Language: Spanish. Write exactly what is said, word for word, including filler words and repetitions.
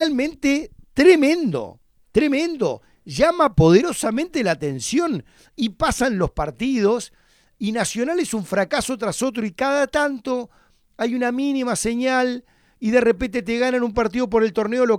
realmente tremendo, tremendo. Llama poderosamente la atención y pasan los partidos y Nacional es un fracaso tras otro y cada tanto hay una mínima señal y de repente te ganan un partido por el torneo local